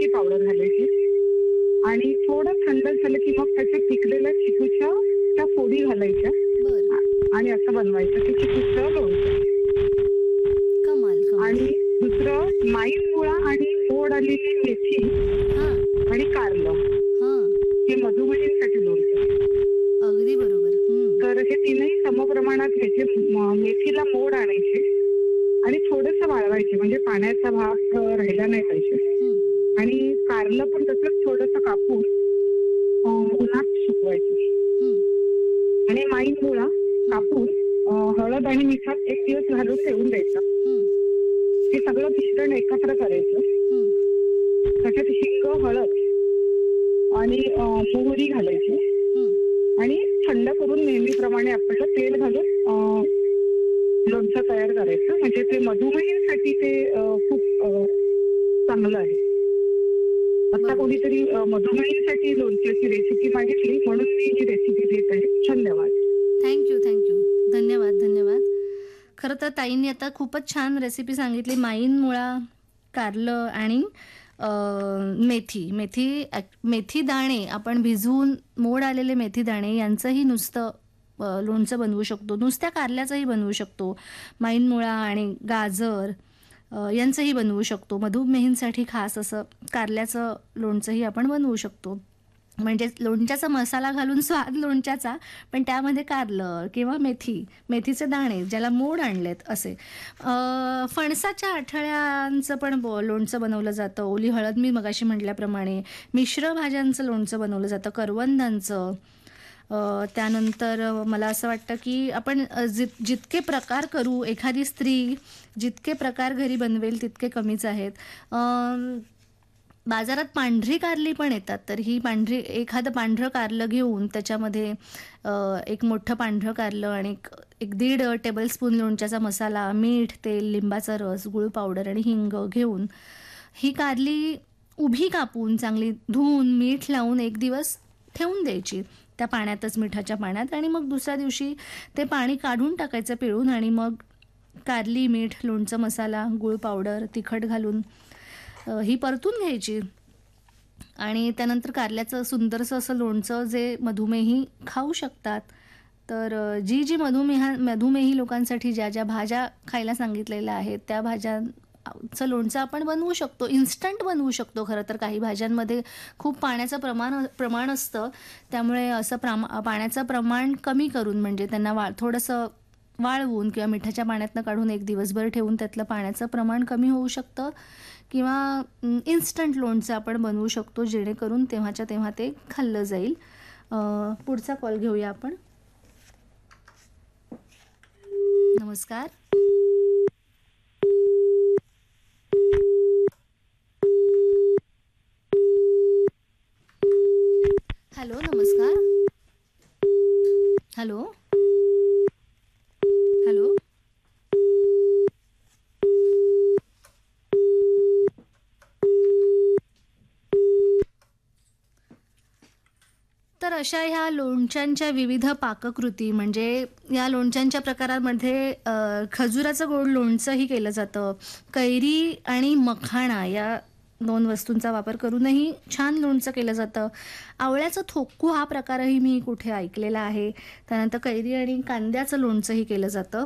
मेथी powder घालायची आणि थोडं थंड झालं की मग त्याच्या पिकलेल्या चिकूच्या त्या फोडी घालायच्या आणि असं बनवायचं की चिकूचं लोणचं. कमाल, कमाल. आणि दुसरं माईन मुळा आणि मोड आलेली मेथी हां, आणि कारलं हां. हे मधुमेहींसाठी लोणचं. अगदी बरोबर. तर हे तीनही समप्रमाणात घ्यायचे. मेथीला मोड आणायचे आणि थोडंसं वाळवायचे म्हणजे पाण्याचा भाग राहिला नाही पाहिजे. हं, आणि कारलं पण तसंच थोडंसं कापून उन्हात सुकवायचं. हं, आणि माईन मुळा कापून हळद आणि मिठात एक दिवस घालून ठेवून द्यायचं. हं, हे सगळं मिश्रण एकत्र करायचं. हं, त्याच्यात हिंग, हळद आणि मोहरी घालायची हं. आणि थंड करून नेहमीप्रमाणे आपल्याला तेल घालून लोणचं तयार करायचं. म्हणजे ते मधुमेहींसाठी ते खूप चांगलं आहे. आता बरोबर. कोणीतरी मधुमेहींसाठी लोणच्याची रेसिपी मागितली म्हणून मी ही रेसिपी देत आहे. धन्यवाद. Thank you, thank you. धन्यवाद, धन्यवाद. खरं तर ताईंनी आता खूपच छान रेसिपी सांगितली. माईन मुळा, कारलं आणि मेथी. मेथी दाणे आपण भिजवून मोड आलेले मेथी दाणे यांचंही नुसतं लोणचं बनवू शकतो. नुसत्या कारल्याचंही बनवू शकतो. माईन मुळा आणि गाजर यांचंही बनवू शकतो. मधुमेहींसाठी खास असं कारल्याचं लोणचंही आपण बनवू शकतो. म्हणजे लोणच्याचा मसाला घालून स्वाद लोणच्याचा, पण त्यामध्ये कारलं किंवा मेथीचे दाणे ज्याला मोड आणलेत असे. फणसाच्या आठळ्यांचं पण लोणचं बनवलं जातं. ओली हळद मी मगाशी म्हटल्याप्रमाणे. मिश्र भाज्यांचं लोणचं बनवलं जातं. करवंदांचं. त्यानंतर मला असं वाटतं की आपण जितके प्रकार करू, एखादी स्त्री जितके प्रकार घरी बनवेल तितके कमीच आहेत. बाजारात पांढरी कारली पण येतात. तर ही एखादं पांढरं कारलं घेऊन त्याच्यामध्ये एक मोठं पांढरं कारलं आणि एक 1.5 टेबलस्पून लोणच्याचा मसाला, मीठ, तेल, लिंबाचा रस, गूळ पावडर आणि हिंग घेऊन ही कारली उभी कापून चांगली धुवून मीठ लावून एक दिवस ठेवून द्यायची त्या पाण्यातच, मिठाच्या पाण्यात. आणि मग दुसऱ्या दिवशी ते पाणी काढून टाकायचं पिळून आणि मग कारली, मीठ, लोणचं मसाला, गूळ पावडर, तिखट घालून ही परतून घ्यायची. आणि त्यानंतर कारल्याचं सुंदरसं असं लोणचं जे मधुमेही खाऊ शकतात. तर जी मधुमेही लोकांसाठी ज्या ज्या भाज्या खायला सांगितलेल्या आहेत त्या भाज्यांचं लोणचं आपण बनवू शकतो. इन्स्टंट बनवू शकतो. खरं तर काही भाज्यांमध्ये खूप पाण्याचं प्रमाण असतं. त्यामुळे असं पाण्याचं प्रमाण कमी करून म्हणजे त्यांना थोडंसं वाळवून किंवा मिठाच्या पाण्यातनं काढून एक दिवसभर ठेवून त्यातलं पाण्याचं प्रमाण कमी होऊ शकतं. किंवा इन्स्टंट लोणचं आपण बनवू शकतो जेणेकरून तेव्हाच्या तेव्हा ते खाल्लं जाईल. पुढचा कॉल घेऊया आपण. नमस्कार. हॅलो, नमस्कार. Hello, hello. तर अशा ह्या लोणच्यांच्या विविध पाककृती म्हणजे या लोणच्यांच्या प्रकारामध्ये खजुराचं गोड लोणचंही केलं जातं. कैरी आणि मखाणा या 2 वस्तूंचा वापर करूनही छान लोणचं केलं जातं. आवळ्याचं थोक्कू हा प्रकारही मी कुठे ऐकलेला आहे. त्यानंतर कैरी आणि कांद्याचं लोणचंही केलं जातं.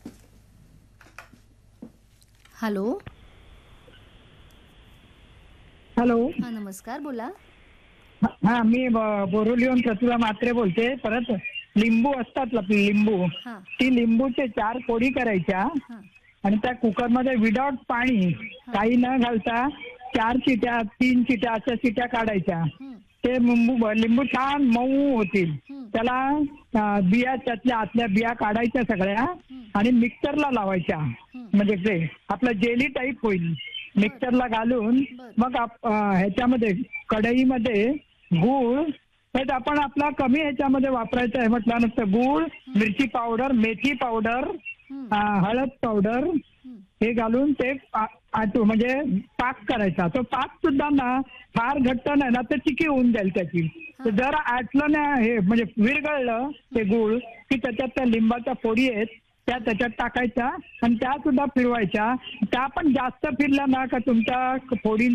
हॅलो. हॅलो. हां, नमस्कार. बोला. हा, मी बोरिवलीहून प्रतिभा म्हात्रे बोलते. परत लिंबू असतात आपले लिंबू, हां, ती लिंबूचे 4 फोडी करायच्या हां, आणि त्या कुकरमध्ये विदाउट पाणी काही न घालता 4 शिट्या 3 शिट्या अशा शिट्या काढायच्या. हं, ते लिंबू छान मऊ होतील. हं, त्याला बिया, त्यातल्या आतल्या बिया काढायच्या सगळ्या हं, आणि मिक्सरला लावायच्या. हं. म्हणजे ते आपलं जेली टाईप होईल. मिक्सरला घालून बरं. मग ह्याच्यामध्ये कढईमध्ये गूळ, हे आपण आपला कमी ह्याच्यामध्ये वापरायचं आहे म्हटल्यानंतर गूळ, मिरची पावडर, मेथी पावडर, हं, हळद पावडर हं. हे घालून ते म्हणजे पाक करायचा. तो पाक सुद्धा ना फार घट्ट नाही ना तर चिकी होऊन जाईल त्याची. तर जर आटलं ना हे म्हणजे विरघळलं ते गूळ की त्याच्यात त्या लिंबाच्या फोडी आहेत त्या त्याच्यात टाकायच्या आणि त्या सुद्धा फिरवायच्या. त्या पण जास्त फिरल्या ना का तुमच्या फोडी